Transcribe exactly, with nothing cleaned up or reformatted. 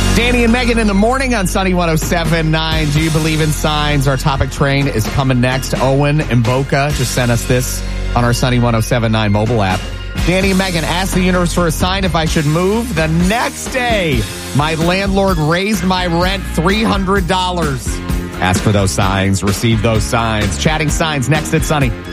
Danny and Megan in the morning on Sunny one oh seven point nine. Do you believe in signs? Our topic train is coming next. Owen and Boca just sent us this on our Sunny one oh seven point nine mobile app. Danny and Megan, asked the universe for a sign if I should move. The next day, my landlord raised my rent three hundred dollars. Ask for those signs, receive those signs. Chatting signs next at Sunny.